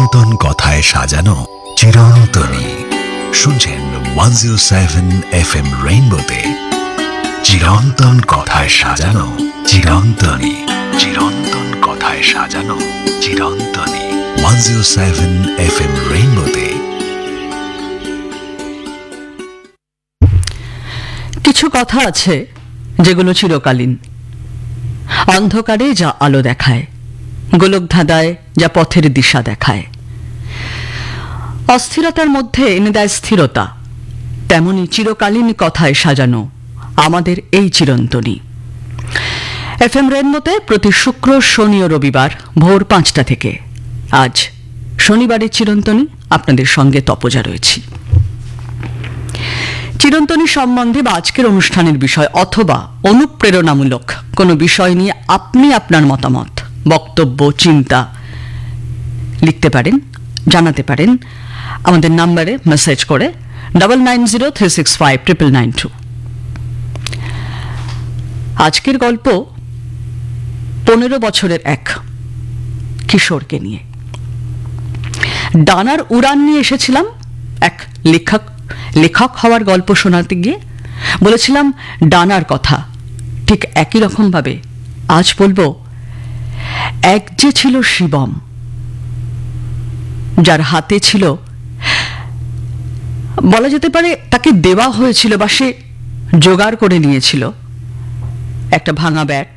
চিরন্তন কথায় সাজানো চিরন্তনী। শুনছেন 107 FM রেইনবোতে চিরন্তন কথায় সাজানো চিরন্তনী। চিরন্তন কথায় সাজানো চিরন্তনী 107 FM রেইনবোতে। কিছু কথা আছে যেগুলো চিরকালীন। অন্ধকারে যা আলো দেখায়, গোলকধাঁধায় যা পথের দিশা দেখায়, অস্থিরতার মধ্যে এনে দেয় স্থিরতা, তেমনি চিরকালীন কথায় সাজানো আমাদের এই চিরন্তনী। FM রেইনবোতে প্রতি শুক্র, শনি ও রবিবার ভোর 5টা থেকে। আজ শনিবারের চিরন্তনী, আপনাদের সঙ্গে তপজা রয়েছি। চিরন্তনী সম্বন্ধে বা আজকের অনুষ্ঠানের বিষয় অথবা অনুপ্রেরণামূলক কোনো বিষয় নিয়ে আপনি আপনার মতামত, বক্তব্য, চিন্তা লিখতে পারেন, জানাতে পারেন আমাদের নাম্বারে মেসেজ করে 9903659992। আজকের গল্প 15 বছরের এক কিশোরকে নিয়ে। ডানার উড়ান নিয়ে এসেছিলাম এক লেখক হওয়ার গল্প শোনাতে গিয়ে। বলেছিলাম ডানার কথা, ঠিক একই রকম ভাবে আজ বলবো এক যে ছিল শিবম, যার হাতে ছিল, বলা যেতে পারে তাকে দেওয়া হয়েছিল বা সে জোগাড় করে নিয়েছিল একটা ভাঙা ব্যাট,